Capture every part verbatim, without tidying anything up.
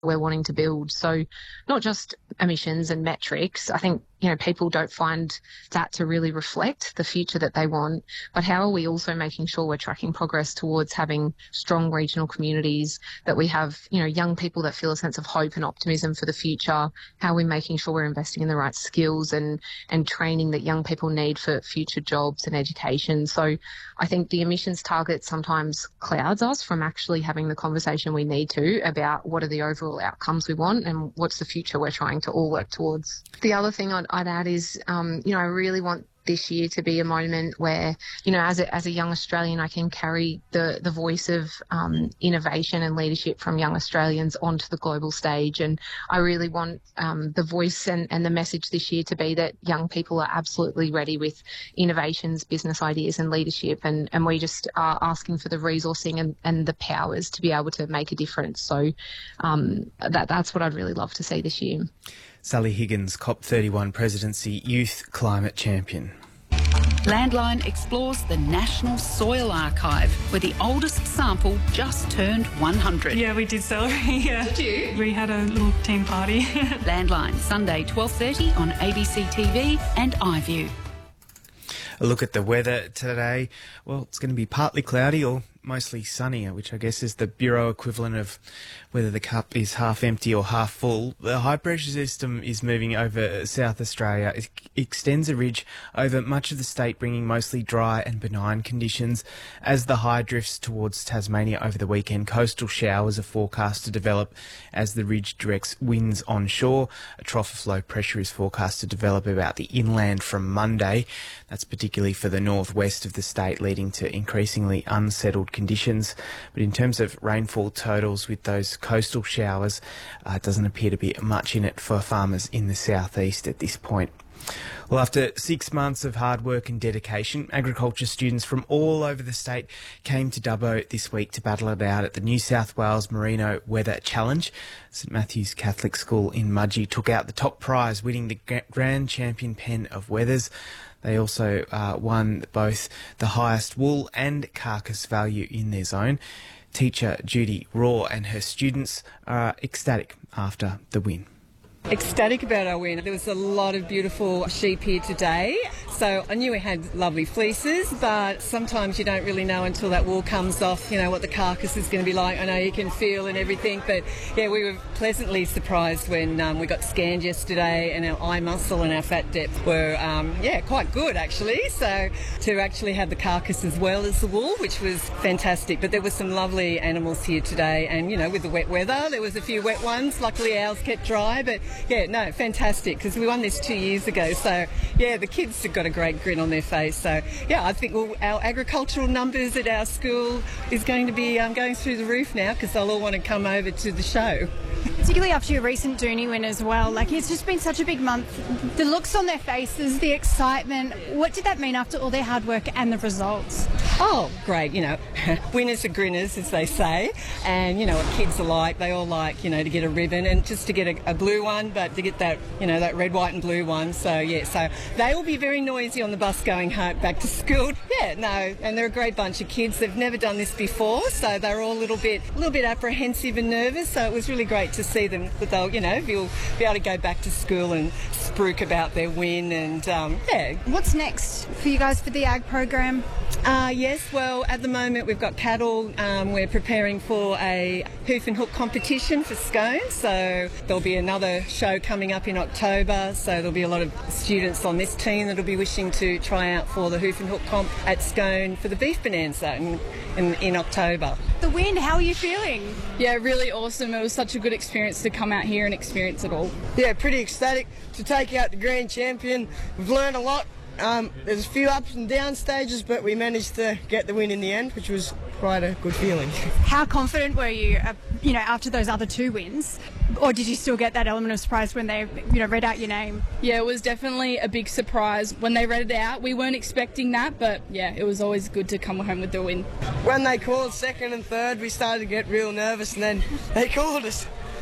we're wanting to build. So not just emissions and metrics. I think, you know, people don't find that to really reflect the future that they want, but how are we also making sure we're tracking progress towards having strong regional communities, that we have, you know, young people that feel a sense of hope and optimism for the future? How are we making sure we're investing in the right skills and, and training that young people need for future jobs and education? So I think the emissions target sometimes clouds us from actually having the conversation we need to about what are the overall outcomes we want and what's the future we're trying to all work towards. The other thing I'd, I'd add is, um, you know, I really want this year to be a moment where, you know, as a, as a young Australian, I can carry the, the voice of um, innovation and leadership from young Australians onto the global stage. And I really want um, the voice and, and the message this year to be that young people are absolutely ready with innovations, business ideas and leadership. And, and we just are asking for the resourcing and, and the powers to be able to make a difference. So um, that that's what I'd really love to see this year. Sally Higgins, COP thirty-one Presidency Youth Climate Champion. Landline explores the National Soil Archive, where the oldest sample just turned one hundred. Yeah, we did celebrate, yeah. Did you? We had a little team party. Landline, Sunday twelve thirty on A B C T V and iView. A look at the weather today. Well, it's going to be partly cloudy or mostly sunny, which I guess is the Bureau equivalent of whether the cup is half empty or half full. The high pressure system is moving over South Australia. It extends a ridge over much of the state, bringing mostly dry and benign conditions. As the high drifts towards Tasmania over the weekend, coastal showers are forecast to develop as the ridge directs winds onshore. A trough of low pressure is forecast to develop about the inland from Monday. That's particularly for the northwest of the state, leading to increasingly unsettled conditions. But in terms of rainfall totals with those coastal showers, uh, it doesn't appear to be much in it for farmers in the southeast at this point. Well, after six months of hard work and dedication, agriculture students from all over the state came to Dubbo this week to battle it out at the New South Wales Merino Weather Challenge. St Matthew's Catholic School in Mudgee took out the top prize, winning the Grand Champion Pen of Weathers. They also uh, won both the highest wool and carcass value in their zone. Teacher Judy Raw and her students are ecstatic after the win. Ecstatic about our win. There was a lot of beautiful sheep here today, so I knew we had lovely fleeces, but sometimes you don't really know until that wool comes off, you know, what the carcass is going to be like. I know you can feel and everything, but yeah, we were pleasantly surprised when um, we got scanned yesterday, and our eye muscle and our fat depth were, um, yeah, quite good actually. So to actually have the carcass as well as the wool, which was fantastic. But there were some lovely animals here today, and you know, with the wet weather, there was a few wet ones. Luckily ours kept dry, but yeah, no, fantastic, because we won this two years ago. So, yeah, the kids have got a great grin on their face. So, yeah, I think well, our agricultural numbers at our school is going to be um, going through the roof now, because they'll all want to come over to the show. Particularly after your recent Dooney win as well. Like, it's just been such a big month. The looks on their faces, the excitement. What did that mean after all their hard work and the results? Oh, great. You know, winners are grinners, as they say. And, you know, what kids are like, they all like, you know, to get a ribbon and just to get a, a blue one, but to get that, you know, that red, white and blue one. So, yeah, so they will be very noisy on the bus going home, back to school. Yeah, no, and they're a great bunch of kids. They've never done this before, so they're all a little bit, a little bit apprehensive and nervous. So it was really great to see them, that they'll, you know, be, be able to go back to school and spruik about their win. And, um, yeah. What's next for you guys for the ag program? Uh, yes, well, at the moment we've got cattle. Um, we're preparing for a hoof and hook competition for Scone, so there'll be another show coming up in October, so there'll be a lot of students on this team that'll be wishing to try out for the hoof and hook comp at Scone for the beef bonanza in, in, in October. The win, how are you feeling? Yeah, really awesome. It was such a good experience to come out here and experience it all. Yeah, pretty ecstatic to take out the Grand Champion. We've learned a lot. Um, there's a few ups and down stages, but we managed to get the win in the end, which was quite a good feeling. How confident were you, uh, you know, after those other two wins? Or did you still get that element of surprise when they, you know, read out your name? Yeah, it was definitely a big surprise when they read it out. We weren't expecting that, but yeah, it was always good to come home with the win. When they called second and third, we started to get real nervous, and then they called us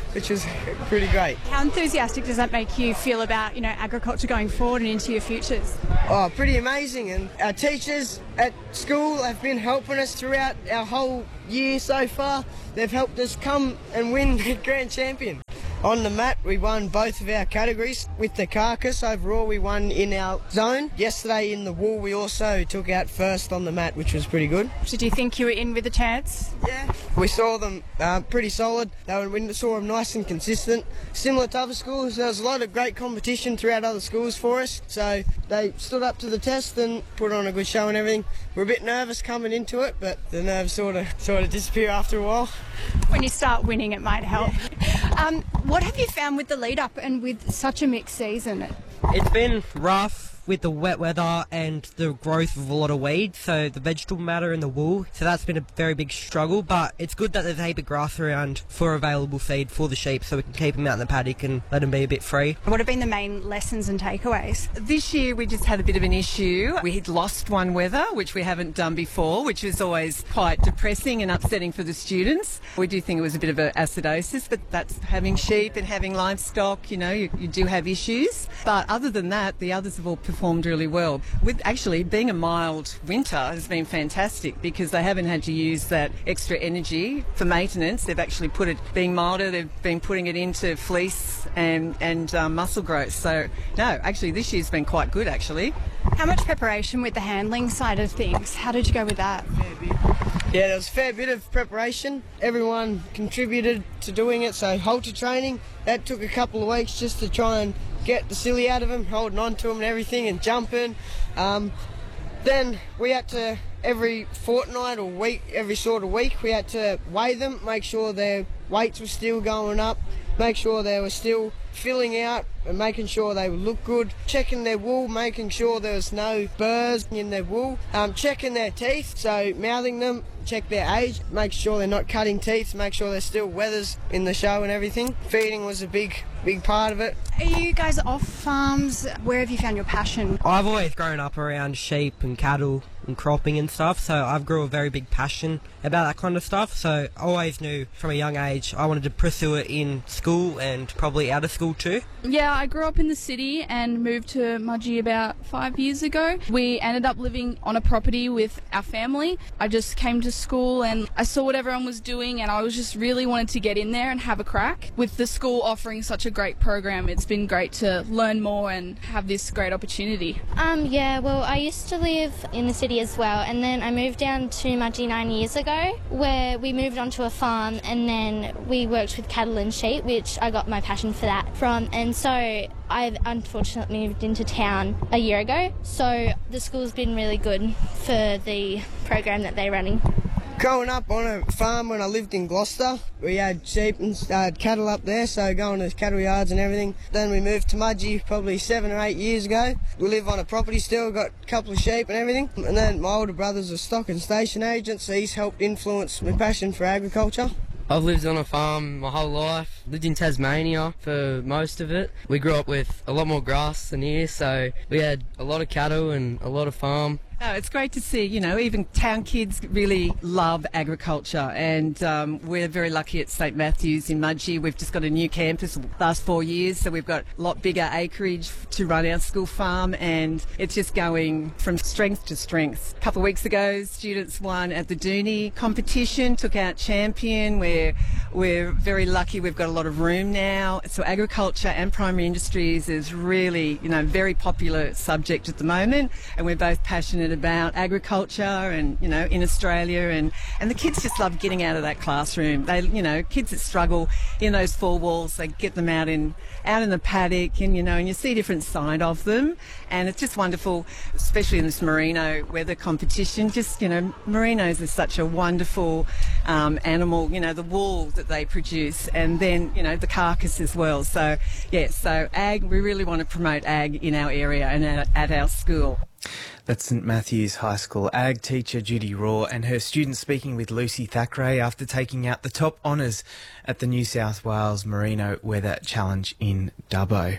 which was pretty great. How enthusiastic does that make you feel about, you know, agriculture going forward and into your futures? Oh, pretty amazing. And our teachers at school have been helping us throughout our whole year so far. They've helped us come and win the Grand Champion. On the mat, we won both of our categories. With the carcass, overall, we won in our zone. Yesterday in the wool, we also took out first on the mat, which was pretty good. Did you think you were in with a chance? Yeah. We saw them uh, pretty solid. They were, we saw them nice and consistent. Similar to other schools, there was a lot of great competition throughout other schools for us. So they stood up to the test and put on a good show and everything. We're a bit nervous coming into it, but the nerves sort of sort of disappear after a while. When you start winning, it might help. Yeah. Um, what have you found with the lead up and with such a mixed season? It's been rough with the wet weather and the growth of a lot of weeds, so the vegetable matter in the wool, so that's been a very big struggle, but it's good that there's a heap of grass around for available feed for the sheep so we can keep them out in the paddock and let them be a bit free. What have been the main lessons and takeaways? This year we just had a bit of an issue. We had lost one weather, which we haven't done before, which was always quite depressing and upsetting for the students. We do think it was a bit of an acidosis, but that's having sheep and having livestock, you know, you, you do have issues. But other than that, the others have all performed really well. With actually being a mild winter has been fantastic because they haven't had to use that extra energy for maintenance. They've actually put it, being milder, they've been putting it into fleece and, and um, muscle growth. So, no, actually this year's been quite good actually. How much preparation with the handling side of things? How did you go with that? Yeah, there was a fair bit of preparation. Everyone contributed to doing it, so halter training, that took a couple of weeks just to try and get the silly out of him, holding on to him and everything and jumping. Um, then we had to, every fortnight or week, every sort of week, we had to weigh them, make sure their weights were still going up, make sure they were still filling out and making sure they would look good, checking their wool, making sure there was no burrs in their wool, um, checking their teeth, so mouthing them, check their age, make sure they're not cutting teeth, make sure there's still wethers in the show and everything. Feeding was a big, big part of it. Are you guys off farms? Where have you found your passion? I've always grown up around sheep and cattle and cropping and stuff, so I've grew a very big passion about that kind of stuff, so I always knew from a young age I wanted to pursue it in school and probably out of school too. Yeah, I grew up in the city and moved to Mudgee about five years ago. We ended up living on a property with our family. I just came to school and I saw what everyone was doing and I was just really wanted to get in there and have a crack. With the school offering such a great program, it's been great to learn more and have this great opportunity. Um, yeah, well, I used to live in the city as well, and then I moved down to Mudgee nine years ago, where we moved onto a farm and then we worked with cattle and sheep, which I got my passion for that from, and so I've unfortunately moved into town a year ago, so the school's been really good for the program that they're running. Growing up on a farm when I lived in Gloucester, we had sheep and uh, cattle up there, so going to cattle yards and everything. Then we moved to Mudgee probably seven or eight years ago. We live on a property still, got a couple of sheep and everything. And then my older brother's a stock and station agent, so he's helped influence my passion for agriculture. I've lived on a farm my whole life, lived in Tasmania for most of it. We grew up with a lot more grass than here, so we had a lot of cattle and a lot of farm. Oh, it's great to see, you know, even town kids really love agriculture, and um, we're very lucky at St Matthews in Mudgee. We've just got a new campus the last four years, so we've got a lot bigger acreage to run our school farm, and it's just going from strength to strength. A couple of weeks ago, students won at the Dooney competition, took out champion. We're, we're very lucky we've got a lot of room now. So agriculture and primary industries is really, you know, very popular subject at the moment, and we're both passionate about agriculture and, you know, in Australia, and, and the kids just love getting out of that classroom. They, you know, kids that struggle in those four walls, they get them out in out in the paddock, and, you know, and you see a different side of them, and it's just wonderful, especially in this merino weather competition. Just, you know, merinos are such a wonderful um, animal, you know, the wool that they produce, and then, you know, the carcass as well. So, yeah, so ag, we really want to promote ag in our area and at, at our school. That's St Matthews High School ag teacher Judy Raw and her students speaking with Lucy Thackeray after taking out the top honours at the New South Wales Merino Weather Challenge in Dubbo.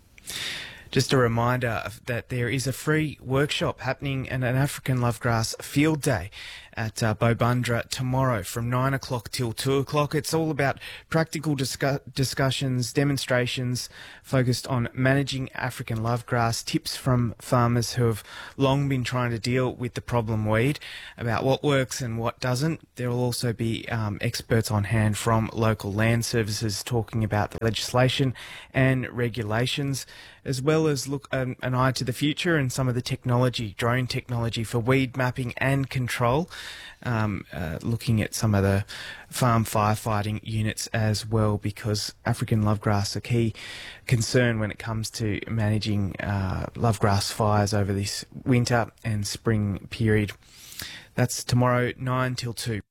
Just a reminder that there is a free workshop happening at an African Lovegrass Field Day at uh, Bobundra tomorrow from nine o'clock till two o'clock. It's all about practical discuss- discussions, demonstrations focused on managing African lovegrass, tips from farmers who have long been trying to deal with the problem weed, about what works and what doesn't. There will also be um, experts on hand from local land services talking about the legislation and regulations, as well as look um, an eye to the future and some of the technology, drone technology for weed mapping and control, um, uh, looking at some of the farm firefighting units as well, because African lovegrass are a key concern when it comes to managing uh, lovegrass fires over this winter and spring period. That's tomorrow, nine till two.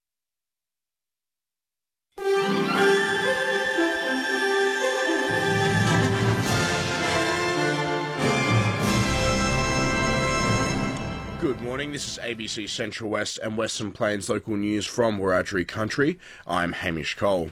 Good morning, this is A B C Central West and Western Plains local news from Wiradjuri Country. I'm Hamish Cole.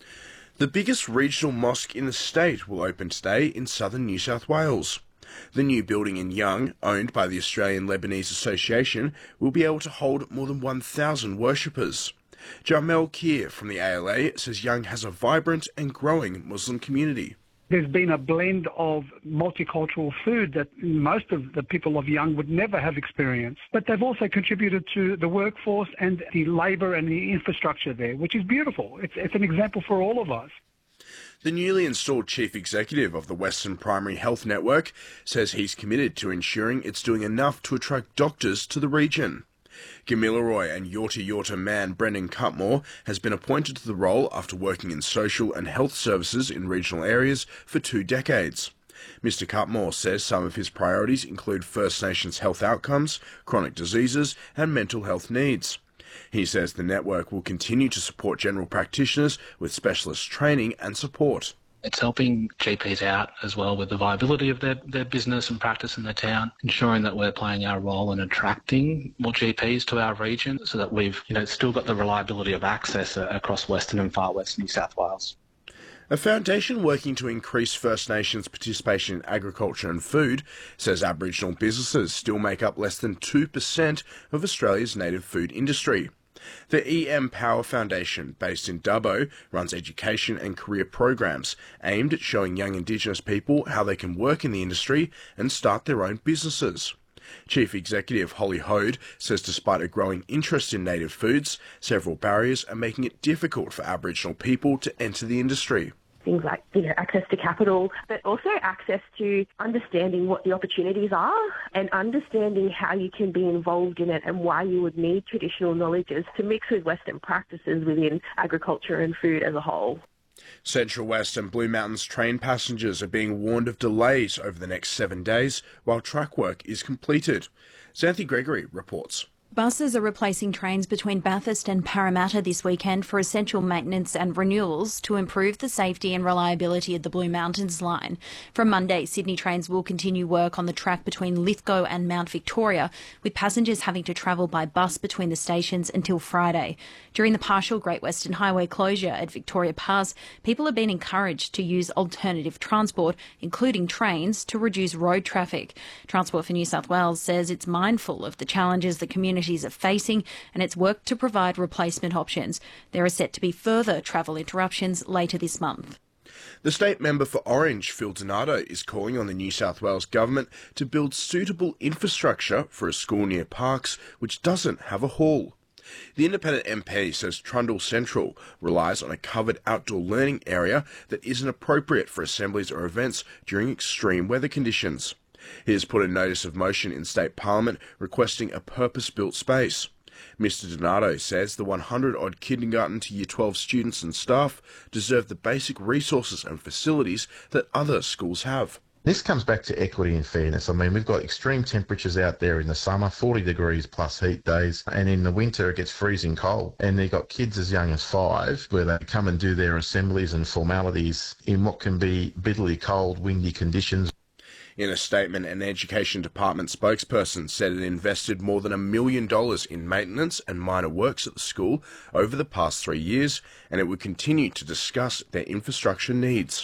The biggest regional mosque in the state will open today in southern New South Wales. The new building in Young, owned by the Australian Lebanese Association, will be able to hold more than one thousand worshippers. Jamel Keir from the A L A says Young has a vibrant and growing Muslim community. There's been a blend of multicultural food that most of the people of Young would never have experienced. But they've also contributed to the workforce and the labour and the infrastructure there, which is beautiful. It's, it's an example for all of us. The newly installed chief executive of the Western Primary Health Network says he's committed to ensuring it's doing enough to attract doctors to the region. Gamilaroi and Yorta Yorta man Brendan Cutmore has been appointed to the role after working in social and health services in regional areas for two decades. Mister Cutmore says some of his priorities include First Nations health outcomes, chronic diseases and mental health needs. He says the network will continue to support general practitioners with specialist training and support. It's helping G Ps out as well with the viability of their, their business and practice in the town, ensuring that we're playing our role in attracting more G Ps to our region so that we've you know still got the reliability of access across Western and Far West New South Wales. A foundation working to increase First Nations participation in agriculture and food says Aboriginal businesses still make up less than two percent of Australia's native food industry. The E M Power Foundation, based in Dubbo, runs education and career programs aimed at showing young Indigenous people how they can work in the industry and start their own businesses. Chief Executive Holly Hode says despite a growing interest in native foods, several barriers are making it difficult for Aboriginal people to enter the industry. Things like, you know, access to capital, but also access to understanding what the opportunities are and understanding how you can be involved in it and why you would need traditional knowledges to mix with Western practices within agriculture and food as a whole. Central West and Blue Mountains train passengers are being warned of delays over the next seven days while track work is completed. Xanthi Gregory reports. Buses are replacing trains between Bathurst and Parramatta this weekend for essential maintenance and renewals to improve the safety and reliability of the Blue Mountains line. From Monday, Sydney Trains will continue work on the track between Lithgow and Mount Victoria, with passengers having to travel by bus between the stations until Friday. During the partial Great Western Highway closure at Victoria Pass, people have been encouraged to use alternative transport, including trains, to reduce road traffic. Transport for New South Wales says it's mindful of the challenges the community are facing and it's worked to provide replacement options. There are set to be further travel interruptions later this month. The state member for Orange, Phil Donato, is calling on the New South Wales government to build suitable infrastructure for a school near Parkes which doesn't have a hall. The independent M P says Trundle Central relies on a covered outdoor learning area that isn't appropriate for assemblies or events during extreme weather conditions. He has put a notice of motion in State Parliament requesting a purpose-built space. Mister Donato says the one hundred odd kindergarten to year twelve students and staff deserve the basic resources and facilities that other schools have. This comes back to equity and fairness. I mean, we've got extreme temperatures out there in the summer, forty degrees plus heat days, and in the winter it gets freezing cold. And they've got kids as young as five where they come and do their assemblies and formalities in what can be bitterly cold, windy conditions. In a statement, an Education Department spokesperson said it invested more than a million dollars in maintenance and minor works at the school over the past three years, and it would continue to discuss their infrastructure needs.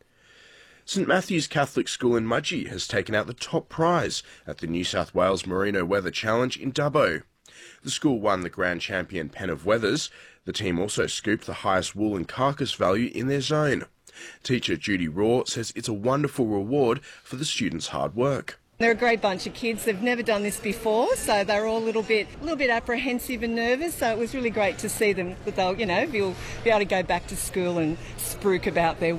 St Matthew's Catholic School in Mudgee has taken out the top prize at the New South Wales Merino Weather Challenge in Dubbo. The school won the Grand Champion Pen of Weathers. The team also scooped the highest wool and carcass value in their zone. Teacher Judy Raw says it's a wonderful reward for the students' hard work. They're a great bunch of kids. They've never done this before, so they're all a little bit, a little bit apprehensive and nervous. So it was really great to see them that they'll, you know, be, be able to go back to school and spruik about their